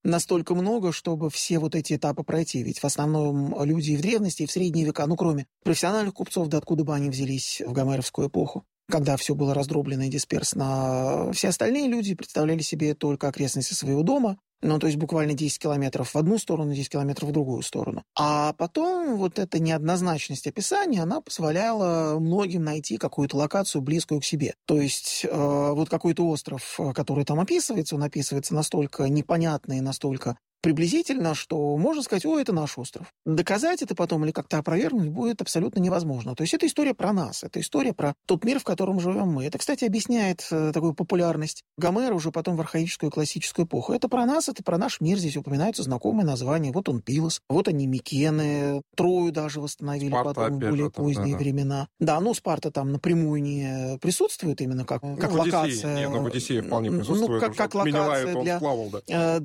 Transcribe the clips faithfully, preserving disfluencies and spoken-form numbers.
настолько много, чтобы все вот эти этапы пройти. Ведь в основном люди и в древности, и в средние века, ну, кроме профессиональных купцов, да откуда бы они взялись в гомеровскую эпоху, когда все было раздроблено и дисперсно, все остальные люди представляли себе только окрестности своего дома, ну, то есть буквально десять километров в одну сторону, десять километров в другую сторону. А потом вот эта неоднозначность описания, она позволяла многим найти какую-то локацию, близкую к себе. То есть э, вот какой-то остров, который там описывается, он описывается настолько непонятно и настолько приблизительно, что можно сказать, о, это наш остров. Доказать это потом или как-то опровергнуть будет абсолютно невозможно. То есть это история про нас, это история про тот мир, в котором живем мы. Это, кстати, объясняет э, такую популярность Гомера уже потом в архаическую и классическую эпоху. Это про нас, это про наш мир. Здесь упоминаются знакомые названия. Вот он Пилос, вот они Микены, Трою даже восстановили Спарта, потом в более там, поздние да, времена. Да, ну Спарта там напрямую не присутствует именно как, ну, как локация. Не, ну, в Одиссее вполне присутствует. Ну, как, как локация для, плавал, да.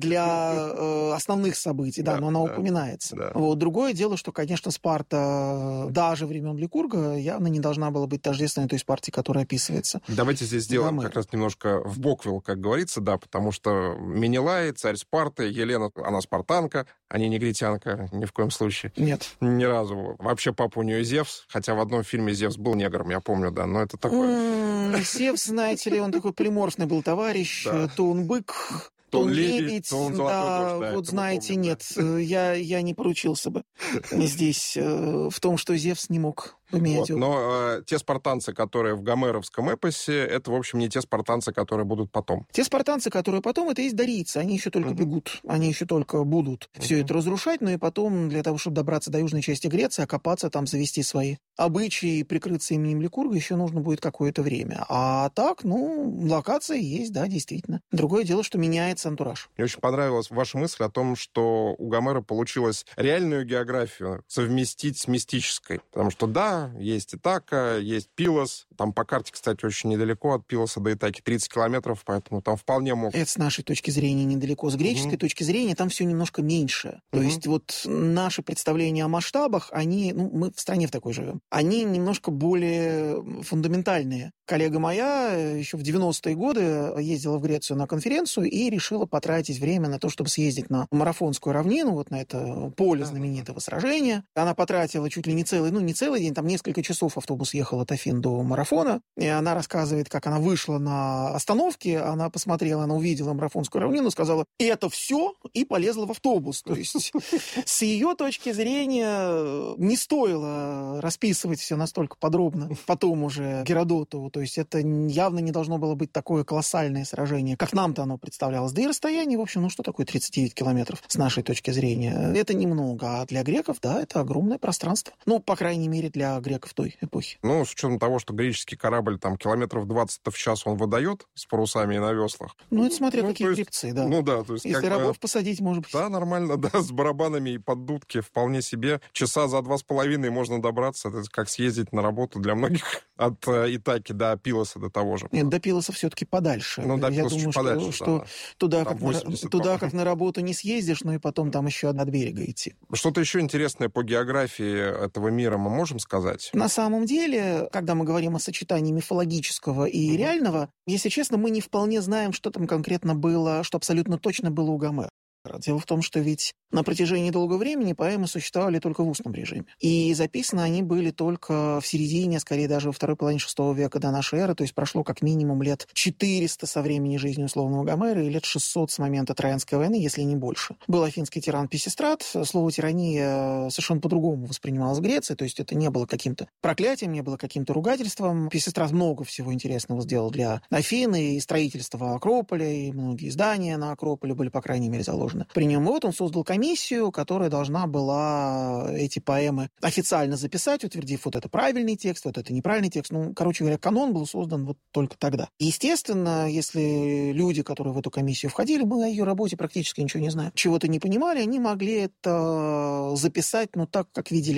для основных событий, да, да но она да, упоминается. Да. Вот. Другое дело, что, конечно, Спарта даже времен Ликурга явно не должна была быть тождественной той Спарте, которая описывается. Давайте здесь сделаем Гомер. Как раз немножко в боквил, как говорится, да, потому что Менелай, царь Спарты, Елена, она спартанка, а не негритянка, ни в коем случае. Нет. Ни разу. Вообще папа у нее Зевс, хотя в одном фильме Зевс был негром, я помню, да, но это такое... Зевс, знаете ли, он такой полиморфный был товарищ, то он бык... То он лебедь, лебедь, то он да, дождь, да, вот знаете, помню, нет, да. я, я не поручился бы здесь в том, что Зевс не мог поменять. Вот, но э, те спартанцы, которые в гомеровском эпосе, это, в общем, не те спартанцы, которые будут потом. Те спартанцы, которые потом, это есть дарийцы, они еще только uh-huh. бегут, они еще только будут uh-huh. все это разрушать, но и потом для того, чтобы добраться до южной части Греции, окопаться там, завести свои обычаи и прикрыться именем Ликурга, еще нужно будет какое-то время. А так, ну, локация есть, да, действительно. Другое дело, что меняется антураж. Мне очень понравилась ваша мысль о том, что у Гомера получилось реальную географию совместить с мистической. Потому что, да, есть Итака, есть Пилос. Там по карте, кстати, очень недалеко от Пилоса до Итаки, тридцать километров, поэтому там вполне мог... Это с нашей точки зрения недалеко. С греческой mm-hmm. точки зрения там все немножко меньше. То mm-hmm. есть вот наши представления о масштабах, они, ну, мы в стране в такой живем, они немножко более фундаментальные. Коллега моя еще в девяностые годы ездила в Грецию на конференцию и решила потратить время на то, чтобы съездить на Марафонскую равнину, вот на это поле знаменитого сражения. Она потратила чуть ли не целый, ну, не целый день, там несколько часов автобус ехал от Афин до Марафона, и она рассказывает, как она вышла на остановке, она посмотрела, она увидела Марафонскую равнину, сказала, это все, и полезла в автобус. То есть с ее точки зрения не стоило расписывать все настолько подробно потом уже Геродоту. То есть это явно не должно было быть такое колоссальное сражение, как нам-то оно представлялось. Да и расстояние, в общем, ну что такое тридцать девять километров с нашей точки зрения? Это немного, а для греков, да, это огромное пространство. Ну, по крайней мере, для греков той эпохи. Ну, с учетом того, что греческий корабль там километров двадцать в час он выдает с парусами и на веслах. Ну, это смотря ну, какие есть, гребцы, да. Ну, да, то есть... Если рабов посадить, может быть. Да, нормально, да, с барабанами и под дудки вполне себе. Часа за два с половиной можно добраться. Это как съездить на работу для многих от э, Итаки до Пилоса, до того же. Нет, до Пилоса все-таки подальше. Ну, до Я Пилоса думаю, чуть подальше, что, да, что туда, там как на, туда как на работу не съездишь, но и потом там еще от берега идти. Что-то еще интересное по географии этого мира мы можем сказать? На самом деле, когда мы говорим о сочетании мифологического и mm-hmm. реального, если честно, мы не вполне знаем, что там конкретно было, что абсолютно точно было у Гомера. Дело в том, что ведь на протяжении долгого времени поэмы существовали только в устном режиме. И записаны они были только в середине, скорее даже во второй половине шестого века до нашей эры, то есть прошло как минимум лет четыреста со времени жизни условного Гомера и лет шестьсот с момента Троянской войны, если не больше. Был афинский тиран Писистрат, слово «тирания» совершенно по-другому воспринималось в Греции, то есть это не было каким-то проклятием, не было каким-то ругательством. Писистрат много всего интересного сделал для Афины, и строительство Акрополя, и многие здания на Акрополе были, по крайней мере, заложены при нем. Вот он создал комиссию, которая должна была эти поэмы официально записать, утвердив вот это правильный текст, вот это неправильный текст. Ну, короче говоря, канон был создан вот только тогда. Естественно, если люди, которые в эту комиссию входили, мы о ее работе практически ничего не знаем, чего-то не понимали, они могли это записать, ну, так, как видели они.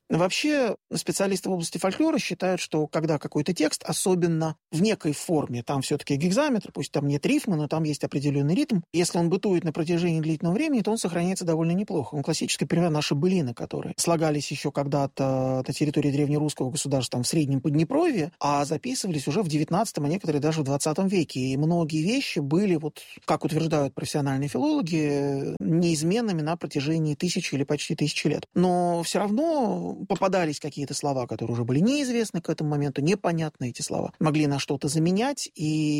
Вообще, специалисты в области фольклора считают, что когда какой-то текст, особенно в некой форме, там все-таки гекзаметр, пусть там нет рифмы, но там есть определенный ритм, если он бытует на протяжении длительного времени, то он сохраняется довольно неплохо. Он классический пример наши былины, которые слагались еще когда-то на территории древнерусского государства там, в Среднем Поднепровье, а записывались уже в девятнадцатом, а некоторые даже в двадцатом веке. И многие вещи были, вот, как утверждают профессиональные филологи, неизменными на протяжении тысячи или почти тысячи лет. Но все равно попадались какие-то слова, которые уже были неизвестны к этому моменту, непонятны эти слова. Могли на что-то заменять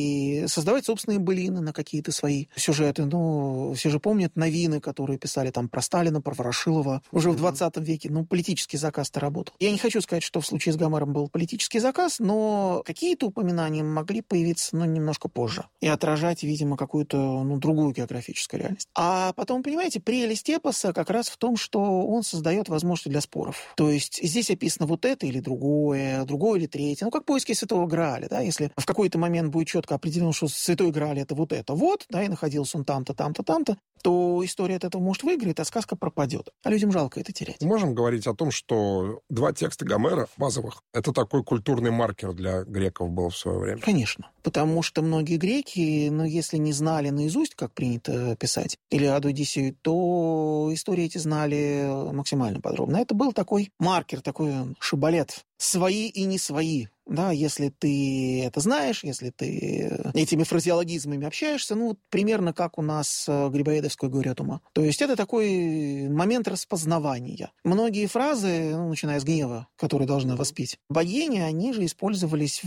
и создавать собственные былины на какие-то свои сюжеты. Ну, все же помнят новины, которые писали там про Сталина, про Ворошилова уже в двадцатом веке. Ну, политический заказ-то работал. Я не хочу сказать, что в случае с Гомером был политический заказ, но какие-то упоминания могли появиться, ну, немножко позже и отражать, видимо, какую-то, ну, другую географическую реальность. А потом, понимаете, прелесть эпоса как раз в том, что он создает возможности для споров. То есть здесь описано вот это или другое, другое или третье. Ну, как поиски Святого Грааля, да, если в какой-то момент будет четко определено, что Святой Грааль — это вот это вот, да, и находился он там-то, там-то, там-то, то история от этого может выиграть, а сказка пропадет. А людям жалко это терять. Можем говорить о том, что два текста Гомера базовых — это такой культурный маркер для греков был в свое время? Конечно. Потому что многие греки, ну, если не знали наизусть, как принято писать, Илиаду, Одиссею, то истории эти знали максимально подробно. Это был такой маркер, такой шибалет. Свои и не свои. Да, если ты это знаешь, если ты этими фразеологизмами общаешься, ну, примерно как у нас Грибоедовской «Горе от ума». То есть это такой момент распознавания. Многие фразы, ну, начиная с гнева, которые должны воспить богини, они же использовались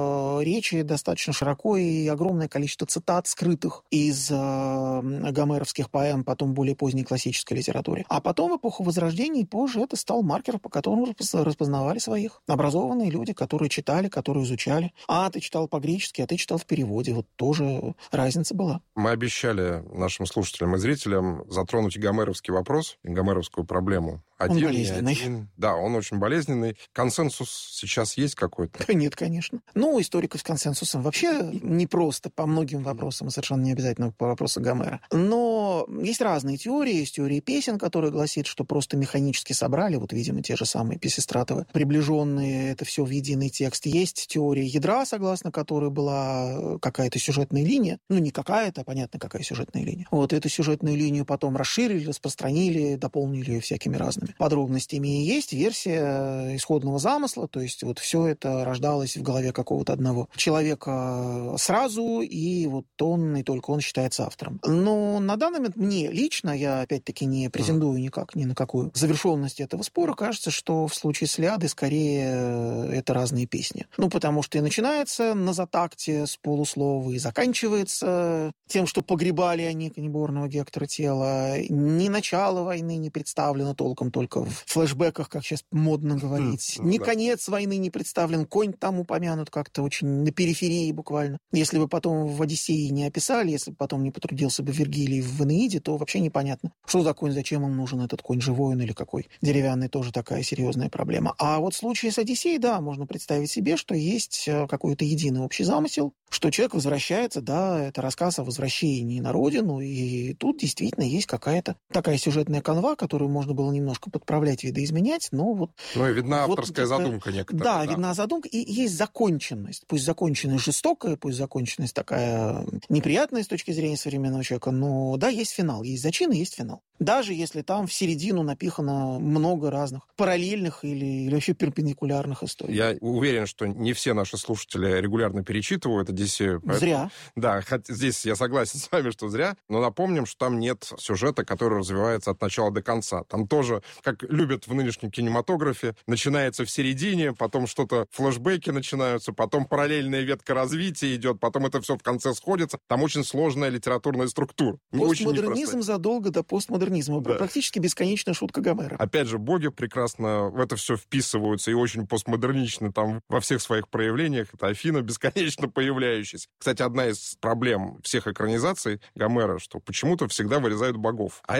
в речи достаточно широко, и огромное количество цитат, скрытых из э, гомеровских поэм, потом более поздней классической литературе. А потом, в эпоху Возрождения и позже, это стал маркером, по которому распознавали своих образованные люди, которые читали, которые изучали. А ты читал по-гречески, а ты читал в переводе. Вот тоже разница была. Мы обещали нашим слушателям и зрителям затронуть и гомеровский вопрос, и гомеровскую проблему. Один, он болезненный. Один. Да, он очень болезненный. Консенсус сейчас есть какой-то? Нет, конечно. Ну, историков с консенсусом вообще непросто по многим вопросам, совершенно не обязательно по вопросу Гомера. Но есть разные теории. Есть теория песен, которая гласит, что просто механически собрали, вот, видимо, те же самые Писистратовы, приближенные это все в единый текст. Есть теория ядра, согласно которой была какая-то сюжетная линия. Ну, не какая-то, а понятно, какая сюжетная линия. Вот эту сюжетную линию потом расширили, распространили, дополнили ее всякими разными подробностями. И есть версия исходного замысла, то есть вот все это рождалось в голове какого-то одного человека сразу, и вот он, и только он считается автором. Но на данный момент мне лично, я опять-таки не претендую никак ни на какую завершенность этого спора, кажется, что в случае с Илиадой скорее это разные песни. Ну, потому что и начинается на затакте с полуслова, и заканчивается тем, что погребали они конеборного Гектора тело. Ни начало войны не представлено толком, только в флешбеках, как сейчас модно говорить. Mm, Ни да. конец войны не представлен, конь там упомянут как-то очень на периферии буквально. Если бы потом в «Одиссее» не описали, если бы потом не потрудился бы Вергилий в «Энеиде», то вообще непонятно, что за конь, зачем ему нужен этот конь, живой он или какой. Деревянный тоже такая серьезная проблема. А вот в случае с «Одиссеей», да, можно представить себе, что есть какой-то единый общий замысел, что человек возвращается, да, это рассказ о возвращении на родину, и тут действительно есть какая-то такая сюжетная канва, которую можно было немножко подправлять, видоизменять, но вот... Ну и видна вот авторская это, задумка некоторая. Да, да, видна задумка, и есть законченность. Пусть законченность жестокая, пусть законченность такая неприятная с точки зрения современного человека, но да, есть финал, есть зачин и есть финал. Даже если там в середину напихано много разных параллельных или, или вообще перпендикулярных историй. Я уверен, что не все наши слушатели регулярно перечитывают «Одиссею». Поэтому, зря. Да, хоть здесь я согласен с вами, что зря, но напомним, что там нет сюжета, который развивается от начала до конца. Там тоже, как любят в нынешнем кинематографе, начинается в середине, потом что-то флешбеки начинаются, потом параллельная ветка развития идет, потом это все в конце сходится. Там очень сложная литературная структура. Постмодернизм задолго до постмодернизма. Да. Практически бесконечная шутка Гомера. Опять же, боги прекрасно в это все вписываются и очень постмодерничны там во всех своих проявлениях. Это Афина, бесконечно появляющаяся. Кстати, одна из проблем всех экранизаций Гомера, что почему-то всегда вырезают богов. А это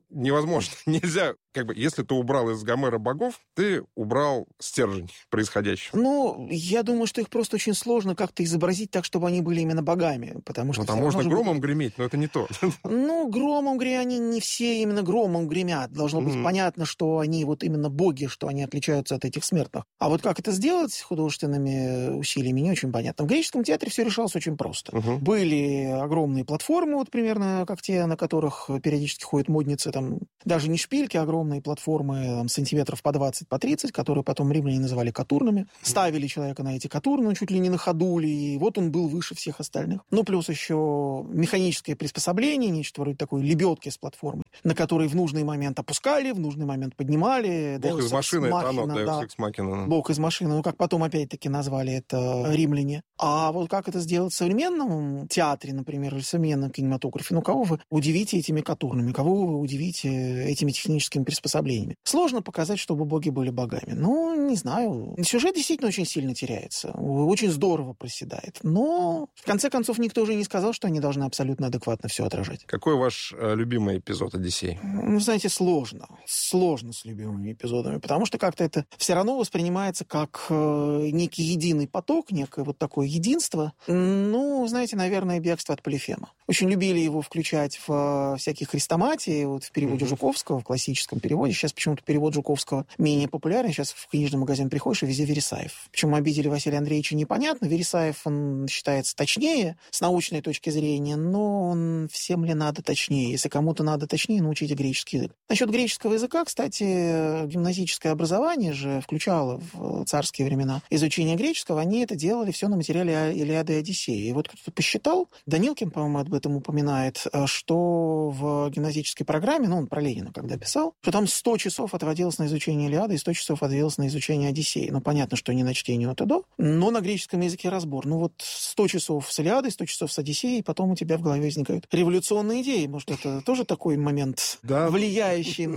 невозможно. Нельзя, как бы, если ты убрал из Гомера богов, ты убрал стержень происходящего. Ну, я думаю, что их просто очень сложно как-то изобразить так, чтобы они были именно богами, потому что... Ну, там можно громом быть... греметь, но это не то. Ну, громом гремят, они не все именно громом гремят. Должно быть mm-hmm. понятно, что они вот именно боги, что они отличаются от этих смертных. А вот как это сделать художественными усилиями, не очень понятно. В греческом театре все решалось очень просто. Uh-huh. Были огромные платформы, вот примерно как те, на которых периодически ходят модницы, там даже не шпильки, а огромные платформы там, сантиметров по двадцать, по тридцать, которые потом римляне называли катурнами. Uh-huh. Ставили человека на эти катурны, чуть ли не на ходули, и вот он был выше всех остальных. Ну, плюс еще механическое приспособление, нечто вроде такой лебедки с платформой, на которой в нужный момент опускали, в нужный момент поднимали. Бог из машины, это оно, Deus Ex Machina. Бог из машины, ну, как потом опять-таки назвали это римляне. А вот как это сделать в современном театре, например, или в современном кинематографе? Ну, кого вы удивите этими катурнами? Кого вы удивите этими техническими приспособлениями? Сложно показать, чтобы боги были богами. Ну, не знаю. Сюжет действительно очень сильно теряется. Очень здорово проседает. Но, в конце концов, никто уже не сказал, что они должны абсолютно адекватно все отражать. Какой ваш э, любимый эпизод «Одиссей»? Ну, знаете, сложно. Сложно с любимыми эпизодами, потому что как-то это все равно воспринимается как э, некий единый поток, некое вот такое единство. Ну, знаете, наверное, «Бегство от Полифема». Очень любили его включать в э, всякие хрестоматии, вот в переводе mm-hmm. Жуковского, в классическом переводе. Сейчас почему-то перевод Жуковского менее популярен. Сейчас в книжный магазин приходишь, и везде Вересаев. Почему обидели Василия Андреевича, непонятно. Вересаев, он считается точнее с научной точки зрения, но он всем ли надо точнее? Если кому-то надо точнее, научите греческий язык. Насчет греческого языка, кстати, гимназическое образование же включало в царские времена изучение греческого. Они это делали все на материале Илиады и Одиссеи. И вот кто-то посчитал, Данилкин, по-моему, об этом упоминает, что в гимназической программе, ну, он про Ленина когда писал, что там сто часов отводилось на изучение Илиады и сто часов отводилось на изучение Одиссеи. Ну, понятно, что не на чтение от и до, но на греческом языке разбор. Ну, вот сто часов с Илиадой, сто часов с Одиссеей, и потом у тебя в голове возникают революционные идеи. Может, это тоже такой момент, да, влияющий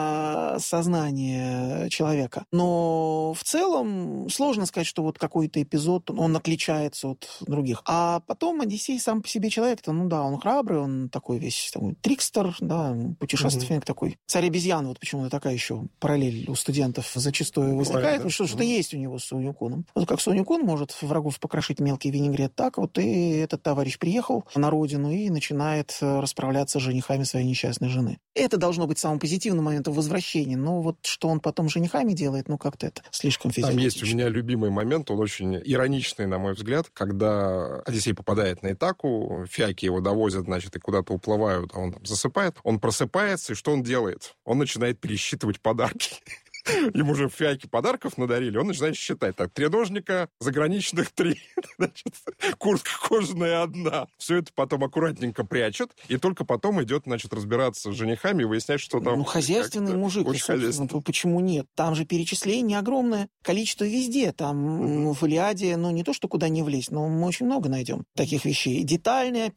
на сознание человека. Но в целом сложно сказать, что вот какой-то эпизод, он отличается от других. А потом Одиссей сам по себе человек-то, ну да, он храбрый, он такой весь такой трикстер, да, путешественник mm-hmm. такой. Царь обезьян, вот почему-то такая еще параллель у студентов зачастую возникает, потому что что-то mm-hmm. есть у него с Сонью-куном. Вот как Сонью-кун может врагов покрошить мелкий винегрет, так вот и этот товарищ приехал на родину и начинает расправляться с женихами своей несчастной жены. Это должно быть самым позитивным моментом возвращения, но вот что он потом с женихами делает, ну как-то это слишком физиологично. Там есть у меня любимый момент, он очень ироничный, на мой взгляд, когда Одиссей попадает на Итаку, фиаки его довозят, значит, и куда-то уплывают, а он там засыпает. Он просыпается, и что он делает? Он начинает пересчитывать подарки. Ему же фиаки подарков надарили, он начинает считать. Так, треножника заграничных три, значит, куртка кожаная одна. Все это потом аккуратненько прячет, и только потом идет, значит, разбираться с женихами и выяснять, что там... Ну, хозяйственный мужик, ну, почему нет? Там же перечисление огромное количество везде. Там mm-hmm. в Илиаде, ну, не то, что куда не влезть, но мы очень много найдем таких вещей. Детальное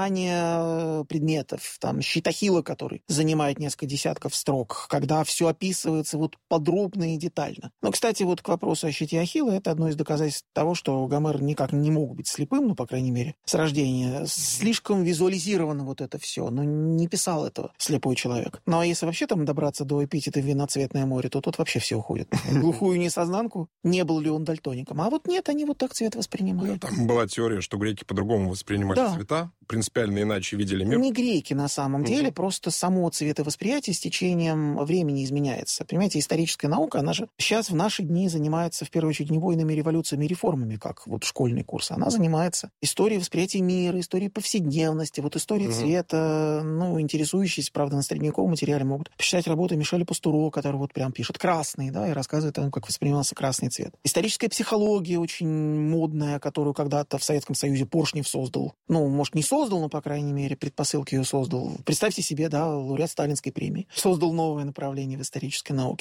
описание предметов. Там щит Ахилла, который занимает несколько десятков строк, когда все описывается вот под подробно и детально. Но, кстати, вот к вопросу о щите Ахилла, это одно из доказательств того, что Гомер никак не мог быть слепым, ну, по крайней мере, с рождения. Слишком визуализировано вот это все, но не писал этого слепой человек. Ну, а если вообще там добраться до эпитета «виноцветное море», то тут вообще все уходит. Глухую несознанку, не был ли он дальтоником. А вот нет, они вот так цвет воспринимают. Там была теория, что греки по-другому воспринимали да. цвета, принципиально иначе видели мир. Не греки на самом угу. деле, просто само цветовосприятие с течением времени изменяется. Понимаете, историческая наука, она же сейчас в наши дни занимается в первую очередь не войнами, революциями и реформами, как вот школьный курс. Она занимается историей восприятия мира, историей повседневности, вот историей угу. цвета. Ну, интересующиеся, правда, на средневековом материале могут почитать работы Мишеля Пастуро, который вот прям пишет красный, да, и рассказывает о том, как воспринимался красный цвет. Историческая психология очень модная, которую когда-то в Советском Союзе Поршнев создал. Ну, может, не создал, но, по крайней мере, предпосылки ее создал. Представьте себе, да, лауреат Сталинской премии. Создал новое направление в исторической науке. Поэтому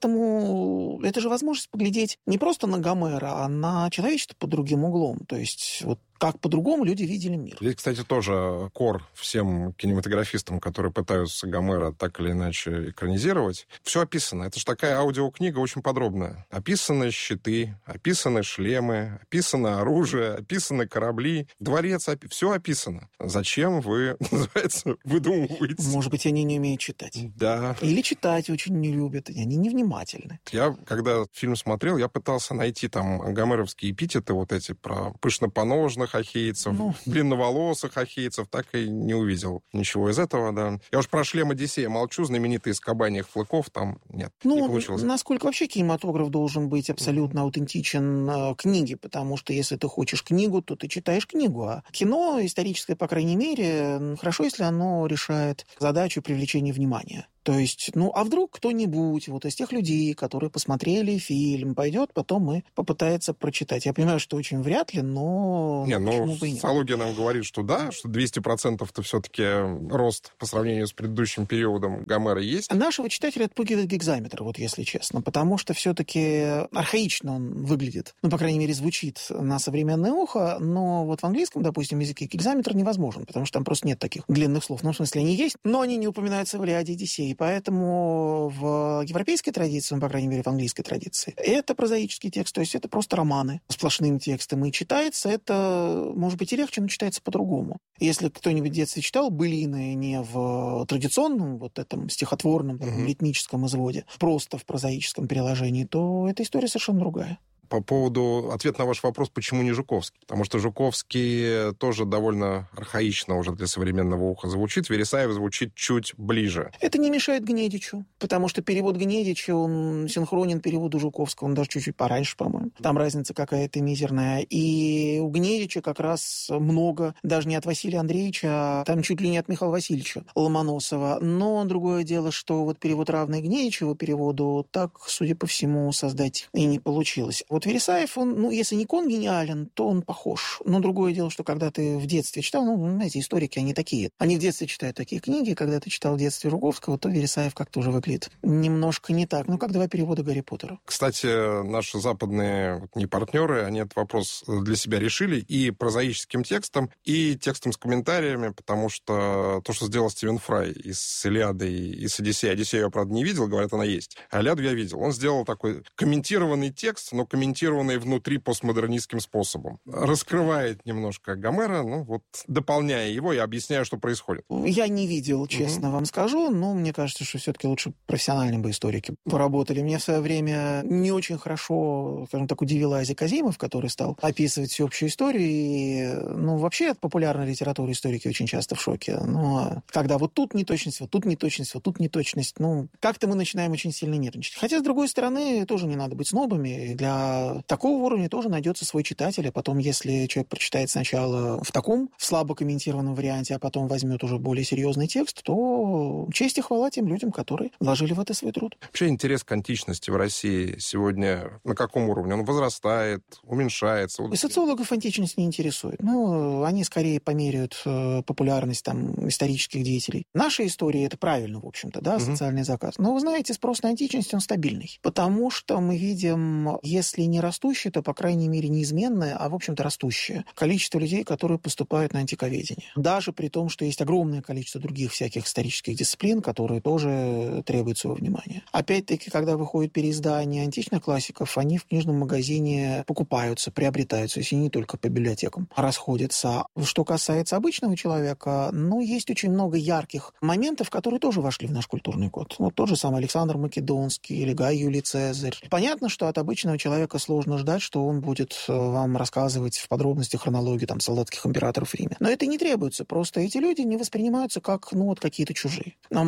Поэтому это же возможность поглядеть не просто на Гомера, а на человечество под другим углом. То есть вот как по-другому люди видели мир. Здесь, кстати, тоже кор всем кинематографистам, которые пытаются Гомера так или иначе экранизировать. Все описано. Это же такая аудиокнига очень подробная. Описаны щиты, описаны шлемы, описано оружие, описаны корабли, дворец, опи... все описано. Зачем вы, называется, выдумываете? Может быть, они не умеют читать. Да. Или читать очень не любят, и они невнимательны. Я, когда фильм смотрел, я пытался найти там гомеровские эпитеты вот эти про пышнопоножных ахейцев, ну, длинноволосых ахейцев, так и не увидел ничего из этого, да. Я уж про шлем Одиссея молчу, знаменитый из кабаньих клыков, там нет, ну, не получилось. Насколько вообще кинематограф должен быть абсолютно mm-hmm. аутентичен э, книге, потому что если ты хочешь книгу, то ты читаешь книгу, а кино историческое, по крайней мере, хорошо, если оно решает задачу привлечения внимания. То есть, ну, а вдруг кто-нибудь вот из тех людей, которые посмотрели фильм, пойдет потом и попытается прочитать. Я понимаю, что очень вряд ли, но... Не, ну, социология нам говорит, что да, что двести процентов-то все-таки рост по сравнению с предыдущим периодом Гомера есть. Нашего читателя отпугивает гекзаметр, вот если честно, потому что все-таки архаично он выглядит, ну, по крайней мере, звучит на современное ухо, но вот в английском, допустим, языке гекзаметр невозможен, потому что там просто нет таких длинных слов. Ну, в смысле, они есть, но они не упоминаются в Илиаде и Одиссее. Поэтому в европейской традиции, ну, по крайней мере, в английской традиции, это прозаический текст, то есть это просто романы сплошным текстом. И читается это, может быть, и легче, но читается по-другому. Если кто-нибудь в детстве читал былины не в традиционном, вот этом стихотворном, mm-hmm. ритмическом изводе, просто в прозаическом переложении, то эта история совершенно другая. По поводу ответа на ваш вопрос, почему не Жуковский? Потому что Жуковский тоже довольно архаично уже для современного уха звучит. Вересаев звучит чуть ближе. Это не мешает Гнедичу, потому что перевод Гнедича, он синхронен переводу Жуковского, он даже чуть-чуть пораньше, по-моему. Там разница какая-то мизерная. И у Гнедича как раз много, даже не от Василия Андреевича, а там чуть ли не от Михаила Васильевича Ломоносова. Но другое дело, что вот перевод, равный Гнедичеву переводу, так, судя по всему, создать и не получилось. Вот Вересаев, он, ну, если не кон гениален, то он похож. Но другое дело, что когда ты в детстве читал, ну, знаете, историки, они такие. Они в детстве читают такие книги, когда ты читал в детстве Жуковского, то Вересаев как-то уже выглядит немножко не так. Ну, как два перевода Гарри Поттера. Кстати, наши западные не партнеры, они этот вопрос для себя решили и прозаическим текстом, и текстом с комментариями, потому что то, что сделал Стивен Фрай и с Илиадой, и с Одиссеей. Одиссею я, правда, не видел, говорят, она есть. А Илиаду я видел. Он сделал такой комментированный текст, но комментированный внутри постмодернистским способом. Раскрывает немножко Гомера, ну вот, дополняя его, я объясняю, что происходит. Я не видел, честно угу. вам скажу, но мне кажется, что все-таки лучше профессиональные бы историки поработали. Мне в свое время не очень хорошо, скажем так, удивил Азик Казимов, который стал описывать всеобщую историю, и, ну, вообще от популярной литературы историки очень часто в шоке. Но когда вот тут неточность, вот тут неточность, вот тут неточность, ну, как-то мы начинаем очень сильно нервничать. Хотя, с другой стороны, тоже не надо быть снобами. Для такого уровня тоже найдется свой читатель, а потом, если человек прочитает сначала в таком, в слабо комментированном варианте, а потом возьмет уже более серьезный текст, то честь и хвала тем людям, которые вложили в это свой труд. Вообще интерес к античности в России сегодня на каком уровне? Он возрастает, уменьшается? И социологов античность не интересует. Ну, они скорее померяют э, популярность там исторических деятелей. Наша история — это правильно, в общем-то, да, угу. социальный заказ. Но, вы знаете, спрос на античность, он стабильный. Потому что мы видим, если не растущее, то, по крайней мере, неизменное, а, в общем-то, растущее количество людей, которые поступают на антиковедение. Даже при том, что есть огромное количество других всяких исторических дисциплин, которые тоже требуют своего внимания. Опять-таки, когда выходит переиздание античных классиков, они в книжном магазине покупаются, приобретаются, если не только по библиотекам расходятся. Что касается обычного человека, ну, есть очень много ярких моментов, которые тоже вошли в наш культурный код. Вот тот же самый Александр Македонский или Гай Юлий Цезарь. Понятно, что от обычного человека сложно ждать, что он будет вам рассказывать в подробностях хронологию там, солдатских императоров в Риме. Но это не требуется. Просто эти люди не воспринимаются как, ну, вот какие-то чужие. А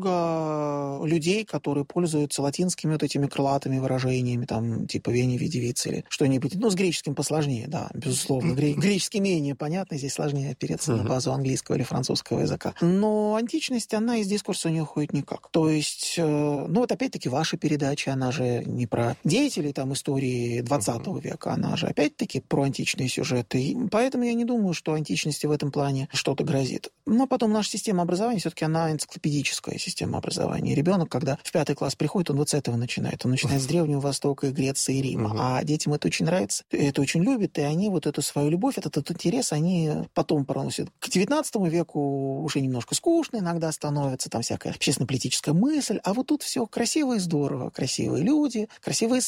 много людей, которые пользуются латинскими вот этими крылатыми выражениями, там, типа «вени, види, виц» или что-нибудь. Ну, с греческим посложнее, да, безусловно. Гре- греческий менее понятно, здесь сложнее опереться на базу английского или французского языка. Но античность, она из дискурса не уходит никак. То есть, ну, вот опять-таки ваша передача, она же не про деятелей там истории истории двадцатого века. Она же опять-таки про античные сюжеты. И поэтому я не думаю, что античности в этом плане что-то грозит. Но потом наша система образования, все-таки она энциклопедическая система образования. Ребенок, когда в пятый класс приходит, он вот с этого начинает. Он начинает с Древнего Востока, Греции и Рима. А детям это очень нравится, это очень любят, и они вот эту свою любовь, этот, этот интерес, они потом проносят. К девятнадцатому веку уже немножко скучно иногда становится, там всякая общественно-политическая мысль, а вот тут все красиво и здорово. Красивые люди, красивые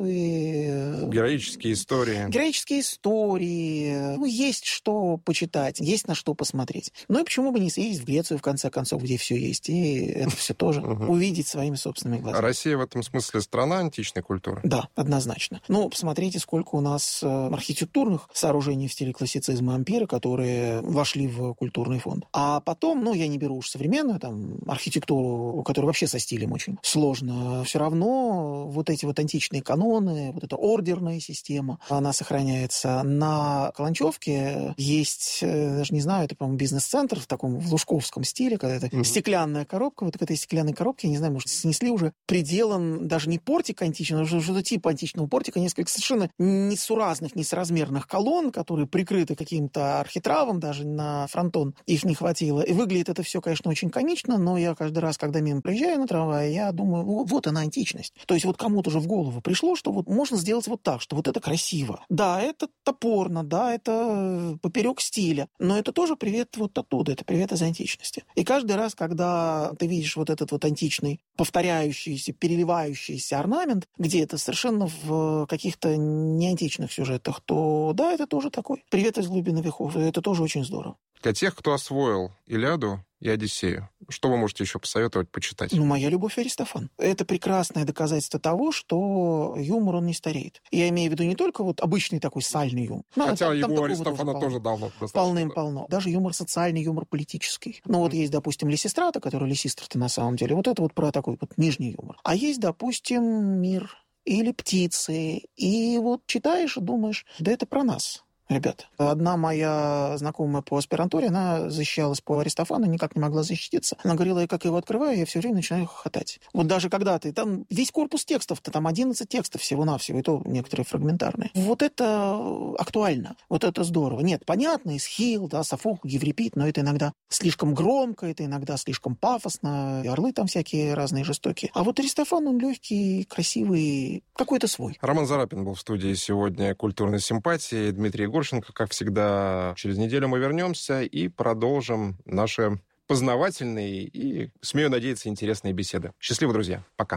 статуи. Героические истории. Героические истории. Ну, есть что почитать, есть на что посмотреть. Ну и почему бы не съездить в Грецию, в конце концов, где все есть, и это все тоже увидеть своими собственными глазами. Россия в этом смысле страна античной культуры? Да, однозначно. Ну, посмотрите, сколько у нас архитектурных сооружений в стиле классицизма и ампира, которые вошли в культурный фонд. А потом, ну, я не беру уж современную там архитектуру, которая вообще со стилем очень сложно. Все равно вот эти вот античные каноны, вот эта ордерная система, она сохраняется. На Каланчевке есть, даже не знаю, это, по-моему, бизнес-центр в таком в лужковском стиле, когда это mm-hmm. стеклянная коробка. Вот к этой стеклянной коробке, я не знаю, может, снесли уже приделан даже не портик античный, а что-то типа античного портика, несколько совершенно несуразных, несоразмерных колонн, которые прикрыты каким-то архитравом, даже на фронтон их не хватило. И выглядит это все, конечно, очень комично, но я каждый раз, когда мимо проезжаю на трамвае, я думаю, вот она античность. То есть вот кому-то же в голову пришло, что вот можно сделать вот так, что вот это красиво. Да, это топорно, да, это поперек стиля, но это тоже привет вот оттуда, это привет из античности. И каждый раз, когда ты видишь вот этот вот античный, повторяющийся, переливающийся орнамент, где это совершенно в каких-то неантичных сюжетах, то да, это тоже такой привет из глубины веков, и это тоже очень здорово. Для тех, кто освоил Илиаду и Одиссею, что вы можете еще посоветовать почитать? Ну, «Моя любовь» Аристофан. Это прекрасное доказательство того, что юмор, он не стареет. Я имею в виду не только вот обычный такой сальный юмор. Ну, хотя там, его там Аристофана тоже, тоже давно. Полным-полно. Даже юмор социальный, юмор политический. Ну, вот mm. есть, допустим, Лисистрата, который Лисистр-то на самом деле. Вот это вот про такой вот нижний юмор. А есть, допустим, «Мир» или «Птицы». И вот читаешь и думаешь, да это про нас. Ребята, одна моя знакомая по аспирантуре, она защищалась по Аристофану, никак не могла защититься. Она говорила, я как его открываю, я все время начинаю хохотать. Вот даже когда ты, там весь корпус текстов-то, там одиннадцать текстов всего-навсего, и то некоторые фрагментарные. Вот это актуально, вот это здорово. Нет, понятно, Эсхил, да, Софокл, Еврипид, но это иногда слишком громко, это иногда слишком пафосно, и орлы там всякие разные жестокие. А вот Аристофан, он легкий, красивый, какой-то свой. Роман Зарапин был в студии сегодня «Культурной симпатии», Дмитрий Егорченко, как всегда. Через неделю мы вернемся и продолжим наши познавательные и, смею надеяться, интересные беседы. Счастливо, друзья. Пока.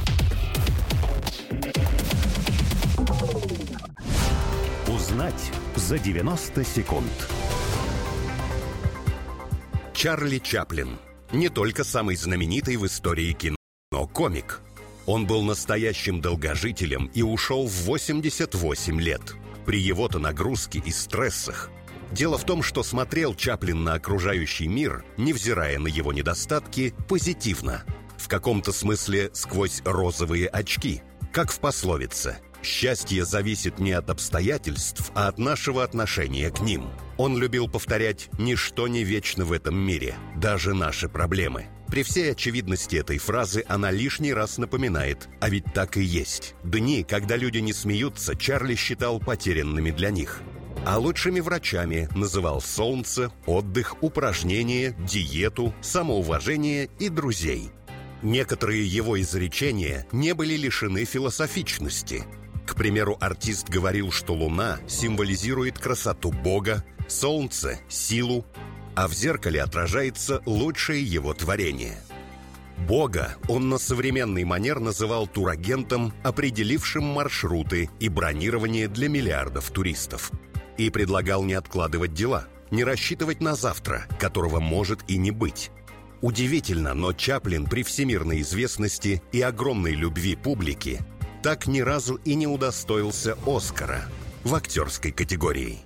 Узнать за девяносто секунд. Чарли Чаплин. Не только самый знаменитый в истории кино, но комик. Он был настоящим долгожителем и ушел в восемьдесят восемь лет. При его-то нагрузке и стрессах. Дело в том, что смотрел Чаплин на окружающий мир, невзирая на его недостатки, позитивно. В каком-то смысле сквозь розовые очки. Как в пословице: «Счастье зависит не от обстоятельств, а от нашего отношения к ним». Он любил повторять: «Ничто не вечно в этом мире, даже наши проблемы». При всей очевидности этой фразы она лишний раз напоминает, а ведь так и есть. Дни, когда люди не смеются, Чарли считал потерянными для них. А лучшими врачами называл солнце, отдых, упражнения, диету, самоуважение и друзей. Некоторые его изречения не были лишены философичности. К примеру, артист говорил, что луна символизирует красоту Бога, солнце – силу, а в зеркале отражается лучшее его творение. Бога он на современный манер называл турагентом, определившим маршруты и бронирование для миллиардов туристов. И предлагал не откладывать дела, не рассчитывать на завтра, которого может и не быть. Удивительно, но Чаплин при всемирной известности и огромной любви публики так ни разу и не удостоился Оскара в актерской категории.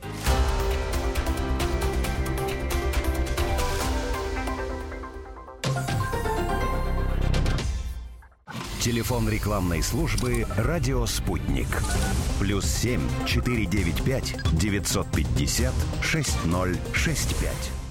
Телефон рекламной службы «Радио Спутник». Плюс семь четыре девять пять девятьсот пятьдесят шесть ноль шесть пять.